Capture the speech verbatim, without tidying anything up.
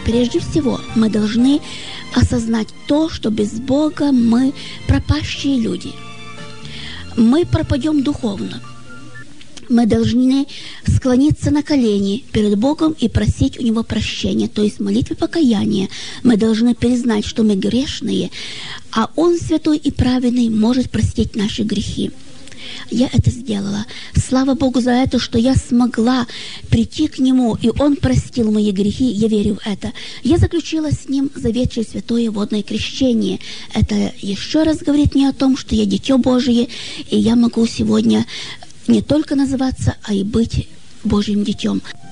Прежде всего, мы должны осознать то, что без Бога мы пропащие люди. Мы пропадем духовно. Мы должны склониться на колени перед Богом и просить у Него прощения, то есть молитвы покаяния. Мы должны признать, что мы грешные, а Он, святой и праведный, может простить наши грехи. Я это сделала. Слава Богу за это, что я смогла прийти к Нему, и Он простил мои грехи. Я верю в это. Я заключила с Ним завет через святое водное крещение. Это еще раз говорит мне о том, что я дитё Божие, и я могу сегодня не только называться, а и быть Божьим детем.